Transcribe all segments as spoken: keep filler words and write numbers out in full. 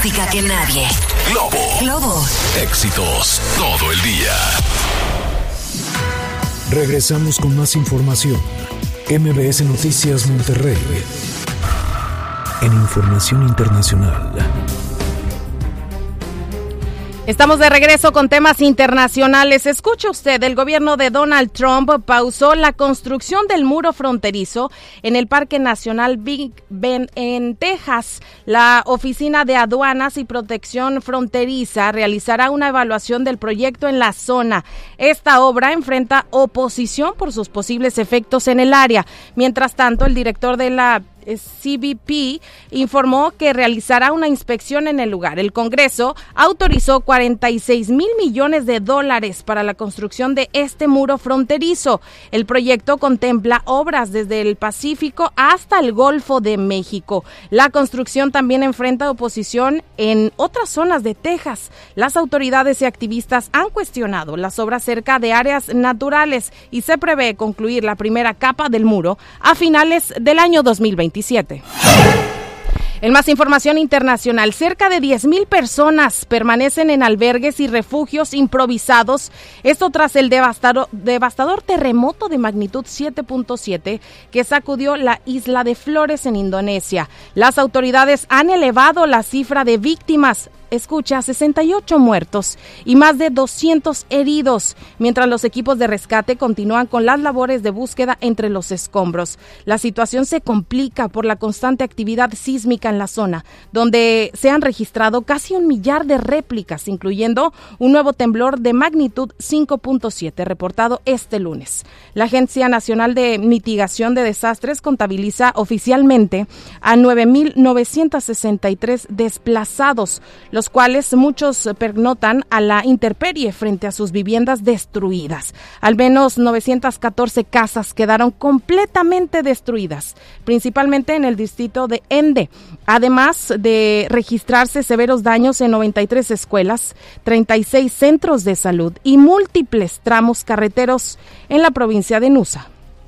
música que nadie. Globo. Globo. Éxitos todo el día. Regresamos con más información. M B S Noticias Monterrey. En información internacional. Estamos de regreso con temas internacionales. Escuche usted, el gobierno de Donald Trump pausó la construcción del muro fronterizo en el Parque Nacional Big Bend en Texas. La Oficina de Aduanas y Protección Fronteriza realizará una evaluación del proyecto en la zona. Esta obra enfrenta oposición por sus posibles efectos en el área. Mientras tanto, el director de la C B P informó que realizará una inspección en el lugar. El Congreso autorizó cuarenta y seis mil millones de dólares para la construcción de este muro fronterizo. El proyecto contempla obras desde el Pacífico hasta el Golfo de México. La construcción también enfrenta oposición en otras zonas de Texas. Las autoridades y activistas han cuestionado las obras cerca de áreas naturales y se prevé concluir la primera capa del muro a finales del año dos mil veintisiete. En más información internacional, cerca de diez mil personas permanecen en albergues y refugios improvisados, esto tras el devastador, devastador terremoto de magnitud siete punto siete que sacudió la isla de Flores en Indonesia. Las autoridades han elevado la cifra de víctimas, escucha, sesenta y ocho muertos y más de doscientos heridos, mientras los equipos de rescate continúan con las labores de búsqueda entre los escombros. La situación se complica por la constante actividad sísmica en la zona, donde se han registrado casi un millar de réplicas, incluyendo un nuevo temblor de magnitud cinco punto siete reportado este lunes. La Agencia Nacional de Mitigación de Desastres contabiliza oficialmente a nueve mil novecientos sesenta y tres desplazados, los cuales muchos pernotan a la intemperie frente a sus viviendas destruidas. Al menos novecientas catorce casas quedaron completamente destruidas, principalmente en el distrito de Ende, además de registrarse severos daños en noventa y tres escuelas, treinta y seis centros de salud y múltiples tramos carreteros en la provincia de Nusa.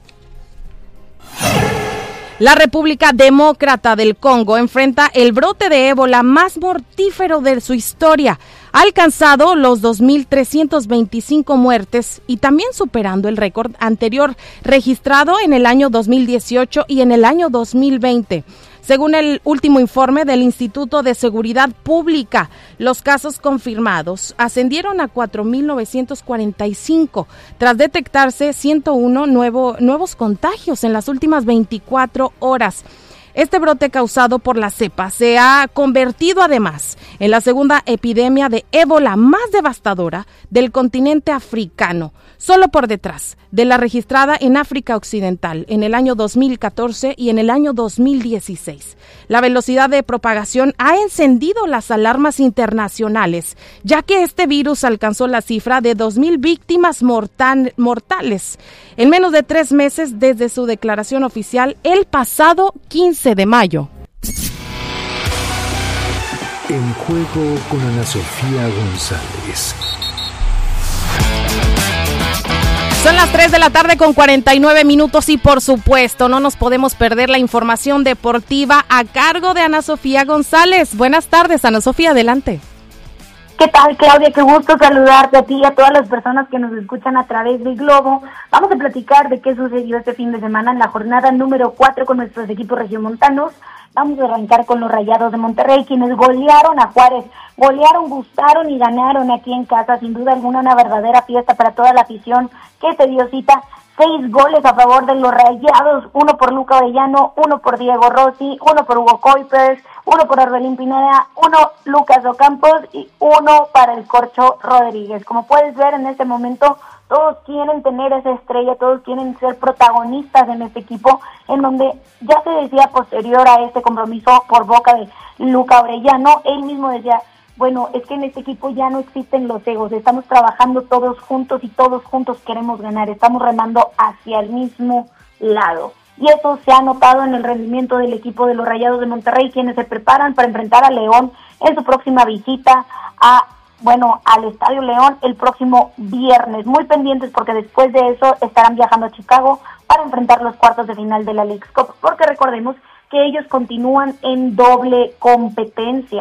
La República Demócrata del Congo enfrenta el brote de ébola más mortífero de su historia, ha alcanzado los dos mil trescientas veinticinco muertes y también superando el récord anterior registrado en el año dos mil dieciocho y en el año dos mil veinte. Según el último informe del Instituto de Seguridad Pública, los casos confirmados ascendieron a cuatro mil novecientos cuarenta y cinco, tras detectarse ciento uno nuevo, nuevos contagios en las últimas veinticuatro horas. Este brote causado por la cepa se ha convertido además en la segunda epidemia de ébola más devastadora del continente africano, solo por detrás de la registrada en África Occidental en el año dos mil catorce y en el año dos mil dieciséis. La velocidad de propagación ha encendido las alarmas internacionales, ya que este virus alcanzó la cifra de dos mil víctimas mortal, mortales en menos de tres meses desde su declaración oficial el pasado quince de mayo. En juego con Ana Sofía González. Son las tres de la tarde con cuarenta y nueve minutos y por supuesto no nos podemos perder la información deportiva a cargo de Ana Sofía González. Buenas tardes, Ana Sofía, adelante. ¿Qué tal, Claudia? Qué gusto saludarte a ti y a todas las personas que nos escuchan a través de Globo. Vamos a platicar de qué sucedió este fin de semana en la jornada número cuatro con nuestros equipos regiomontanos. Vamos a arrancar con los Rayados de Monterrey, quienes golearon a Juárez, golearon, gustaron y ganaron aquí en casa, sin duda alguna una verdadera fiesta para toda la afición que se dio cita. Seis goles a favor de los Rayados, uno por Luca Orellano, uno por Diego Rossi, uno por Hugo Coipers, uno por Orbelín Pineda, uno Lucas Ocampos y uno para el Corcho Rodríguez. Como puedes ver en este momento, todos quieren tener esa estrella, todos quieren ser protagonistas en este equipo, en donde ya se decía posterior a este compromiso por boca de Luca Orellano, él mismo decía, bueno, es que en este equipo ya no existen los egos, estamos trabajando todos juntos y todos juntos queremos ganar, estamos remando hacia el mismo lado. Y eso se ha notado en el rendimiento del equipo de los Rayados de Monterrey, quienes se preparan para enfrentar a León en su próxima visita a, bueno, al Estadio León el próximo viernes. Muy pendientes porque después de eso estarán viajando a Chicago para enfrentar los cuartos de final de la Leagues Cup, porque recordemos que ellos continúan en doble competencia.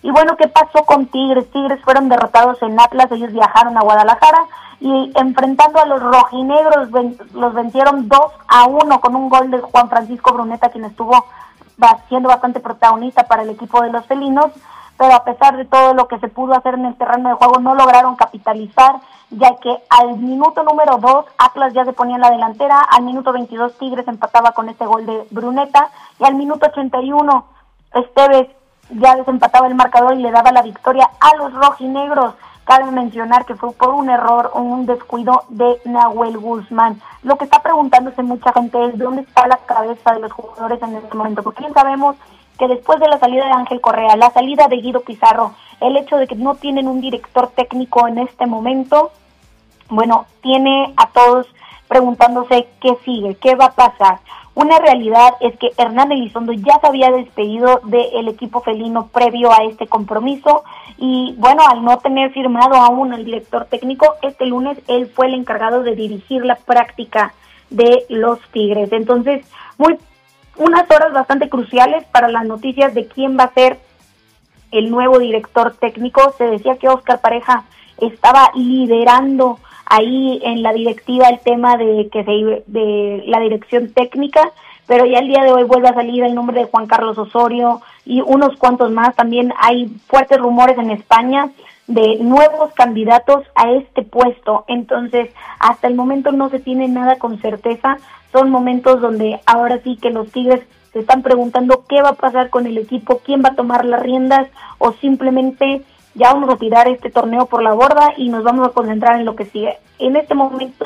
Y bueno, ¿qué pasó con Tigres? Tigres fueron derrotados en Atlas, ellos viajaron a Guadalajara y enfrentando a los rojinegros ven, los vencieron dos a uno con un gol de Juan Francisco Bruneta, quien estuvo siendo bastante protagonista para el equipo de los felinos, pero a pesar de todo lo que se pudo hacer en el terreno de juego, no lograron capitalizar, ya que al minuto número dos, Atlas ya se ponía en la delantera, al minuto veintidós Tigres empataba con este gol de Bruneta, y al minuto ochenta y uno, Esteves ya desempataba el marcador y le daba la victoria a los rojinegros. Cabe mencionar que fue por un error o un descuido de Nahuel Guzmán. Lo que está preguntándose mucha gente es dónde está la cabeza de los jugadores en este momento, porque bien sabemos que después de la salida de Ángel Correa, la salida de Guido Pizarro, el hecho de que no tienen un director técnico en este momento, bueno, tiene a todos preguntándose qué sigue, qué va a pasar. Una realidad es que Hernán Elizondo ya se había despedido del equipo felino previo a este compromiso y bueno, al no tener firmado aún el director técnico, este lunes él fue el encargado de dirigir la práctica de los Tigres. Entonces, muy unas horas bastante cruciales para las noticias de quién va a ser el nuevo director técnico. Se decía que Óscar Pareja estaba liderando ahí en la directiva el tema de que se de la dirección técnica, pero ya el día de hoy vuelve a salir el nombre de Juan Carlos Osorio y unos cuantos más. También hay fuertes rumores en España de nuevos candidatos a este puesto. Entonces, hasta el momento no se tiene nada con certeza. Son momentos donde ahora sí que los Tigres se están preguntando qué va a pasar con el equipo, quién va a tomar las riendas o simplemente ya vamos a tirar este torneo por la borda y nos vamos a concentrar en lo que sigue. En este momento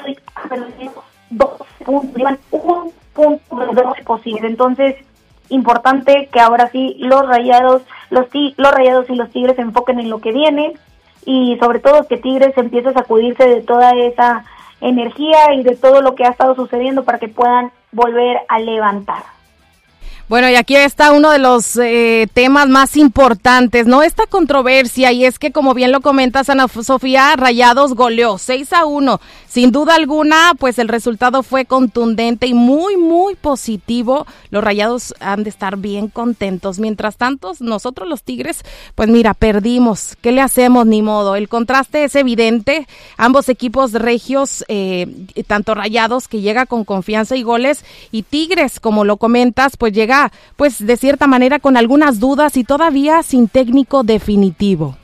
dos puntos, llevan un punto de dos posibles. Entonces, importante que ahora sí los Rayados, los, los Rayados y los Tigres se enfoquen en lo que viene y sobre todo que Tigres empiece a sacudirse de toda esa energía y de todo lo que ha estado sucediendo para que puedan volver a levantar. Bueno, y aquí está uno de los eh, temas más importantes, ¿no? Esta controversia, y es que, como bien lo comentas, Ana Sofía, Rayados goleó seis a uno. Sin duda alguna, pues el resultado fue contundente y muy, muy positivo. Los Rayados han de estar bien contentos. Mientras tanto, nosotros los Tigres, pues mira, perdimos. ¿Qué le hacemos? Ni modo. El contraste es evidente. Ambos equipos regios, eh, tanto Rayados, que llega con confianza y goles, y Tigres, como lo comentas, pues llega pues de cierta manera con algunas dudas y todavía sin técnico definitivo.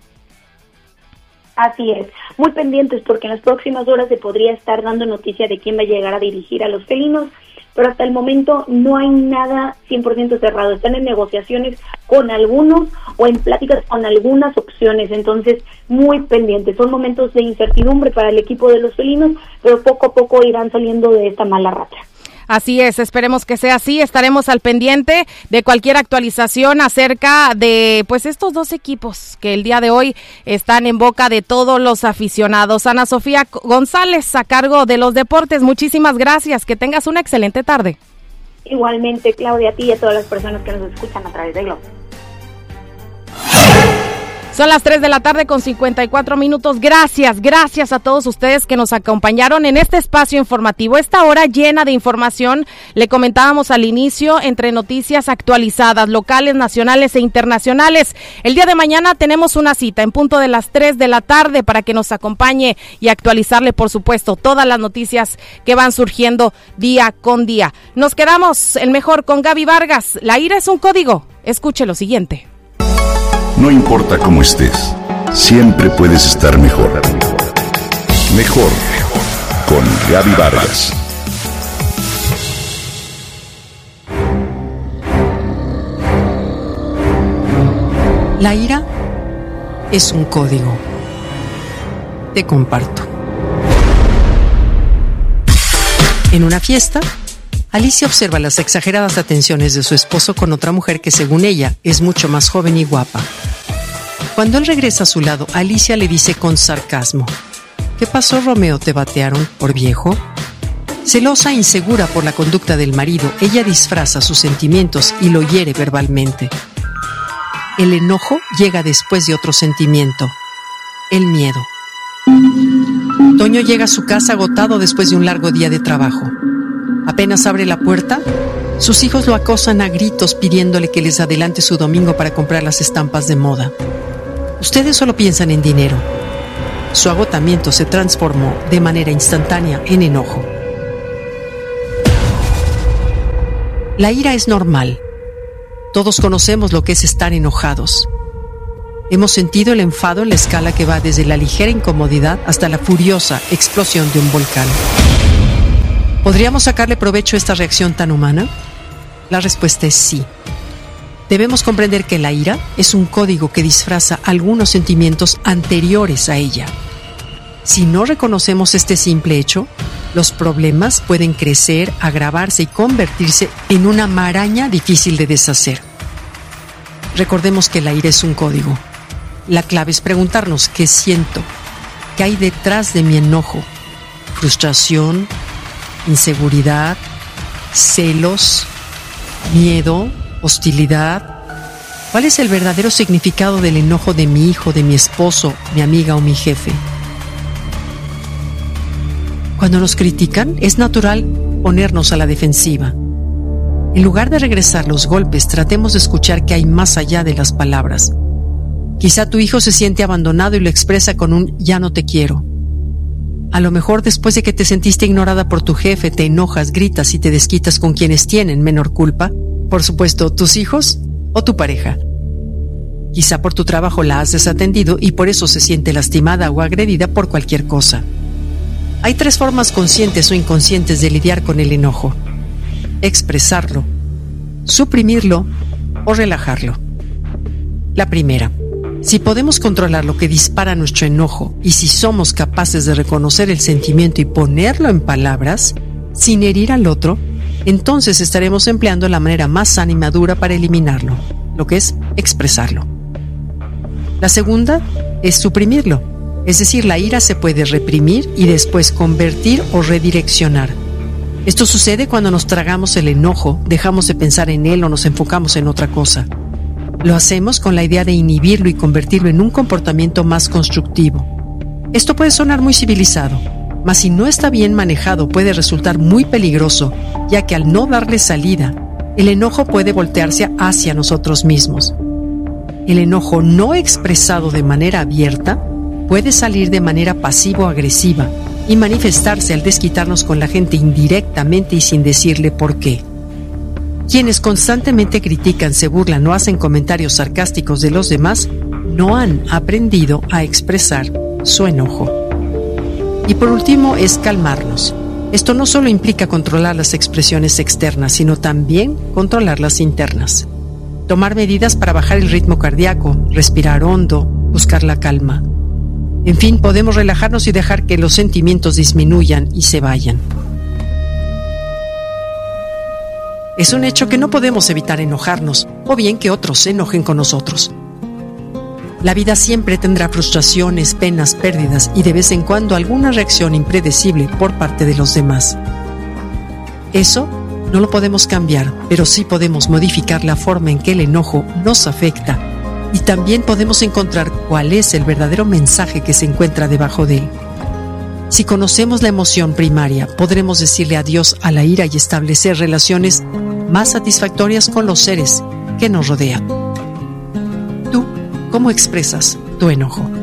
Así es, muy pendientes porque en las próximas horas se podría estar dando noticia de quién va a llegar a dirigir a los felinos, pero hasta el momento no hay nada cien por ciento cerrado. Están en negociaciones con algunos o en pláticas con algunas opciones, entonces muy pendientes. Son momentos de incertidumbre para el equipo de los felinos, pero poco a poco irán saliendo de esta mala racha. Así es, esperemos que sea así. Estaremos al pendiente de cualquier actualización acerca de pues estos dos equipos que el día de hoy están en boca de todos los aficionados. Ana Sofía González, a cargo de los deportes, muchísimas gracias, que tengas una excelente tarde. Igualmente, Claudia, a ti y a todas las personas que nos escuchan a través de Globo. Son las tres de la tarde con cincuenta y cuatro minutos. Gracias, gracias a todos ustedes que nos acompañaron en este espacio informativo. Esta hora llena de información, le comentábamos al inicio, entre noticias actualizadas, locales, nacionales e internacionales. El día de mañana tenemos una cita en punto de las tres de la tarde para que nos acompañe y actualizarle, por supuesto, todas las noticias que van surgiendo día con día. Nos quedamos el mejor con Gaby Vargas. La ira es un código. Escuche lo siguiente. No importa cómo estés, siempre puedes estar mejor. Mejor, mejor. Con Gaby Vargas. La ira es un código. Te comparto. En una fiesta, Alicia observa las exageradas atenciones de su esposo con otra mujer que, según ella, es mucho más joven y guapa. Cuando él regresa a su lado, Alicia le dice con sarcasmo: ¿Qué pasó, Romeo? ¿Te batearon por viejo? Celosa e insegura por la conducta del marido, ella disfraza sus sentimientos y lo hiere verbalmente. El enojo llega después de otro sentimiento: el miedo. Toño llega a su casa agotado después de un largo día de trabajo. Apenas abre la puerta, Sus hijos lo acosan a gritos pidiéndole que les adelante su domingo para comprar las estampas de moda. Ustedes solo piensan en dinero. Su agotamiento se transformó de manera instantánea en enojo. La ira es normal. Todos conocemos lo que es estar enojados. Hemos sentido el enfado en la escala que va desde la ligera incomodidad hasta la furiosa explosión de un volcán. ¿Podríamos sacarle provecho a esta reacción tan humana? La respuesta es sí. Debemos comprender que la ira es un código que disfraza algunos sentimientos anteriores a ella. Si no reconocemos este simple hecho, los problemas pueden crecer, agravarse y convertirse en una maraña difícil de deshacer. Recordemos que la ira es un código. La clave es preguntarnos qué siento, qué hay detrás de mi enojo. Frustración, inseguridad, celos, miedo, hostilidad. ¿Cuál es el verdadero significado del enojo de mi hijo, de mi esposo, mi amiga o mi jefe? Cuando nos critican, es natural ponernos a la defensiva. En lugar de regresar los golpes, tratemos de escuchar qué hay más allá de las palabras. Quizá tu hijo se siente abandonado y lo expresa con un "ya no te quiero". A lo mejor después de que te sentiste ignorada por tu jefe, te enojas, gritas y te desquitas con quienes tienen menor culpa. Por supuesto, tus hijos o tu pareja. Quizá por tu trabajo la has desatendido y por eso se siente lastimada o agredida por cualquier cosa. Hay tres formas conscientes o inconscientes de lidiar con el enojo: expresarlo, suprimirlo o relajarlo. La primera: si podemos controlar lo que dispara nuestro enojo y si somos capaces de reconocer el sentimiento y ponerlo en palabras, sin herir al otro, entonces estaremos empleando la manera más sana y madura para eliminarlo, lo que es expresarlo. La segunda es suprimirlo, es decir, la ira se puede reprimir y después convertir o redireccionar. Esto sucede cuando nos tragamos el enojo, dejamos de pensar en él o nos enfocamos en otra cosa. Lo hacemos con la idea de inhibirlo y convertirlo en un comportamiento más constructivo. Esto puede sonar muy civilizado, mas si no está bien manejado puede resultar muy peligroso, ya que al no darle salida, el enojo puede voltearse hacia nosotros mismos. El enojo no expresado de manera abierta puede salir de manera pasivo-agresiva y manifestarse al desquitarnos con la gente indirectamente y sin decirle por qué. Quienes constantemente critican, se burlan o hacen comentarios sarcásticos de los demás no han aprendido a expresar su enojo. Y por último es calmarnos. Esto no solo implica controlar las expresiones externas, sino también controlar las internas. Tomar medidas para bajar el ritmo cardíaco, respirar hondo, buscar la calma. En fin, podemos relajarnos y dejar que los sentimientos disminuyan y se vayan. Es un hecho que no podemos evitar enojarnos, o bien que otros se enojen con nosotros. La vida siempre tendrá frustraciones, penas, pérdidas y de vez en cuando alguna reacción impredecible por parte de los demás. Eso no lo podemos cambiar, pero sí podemos modificar la forma en que el enojo nos afecta y también podemos encontrar cuál es el verdadero mensaje que se encuentra debajo de él. Si conocemos la emoción primaria, podremos decirle adiós a la ira y establecer relaciones más satisfactorias con los seres que nos rodean. ¿Tú cómo expresas tu enojo?